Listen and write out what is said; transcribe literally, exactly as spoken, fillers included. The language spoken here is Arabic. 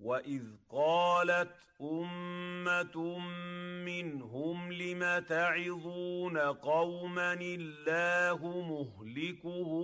وَإِذْ قَالَتْ أُمَّةٌ مِّنْهُمْ لِمَ تَعِظُونَ قَوْمًا اللَّهُ مُهْلِكُهُمْ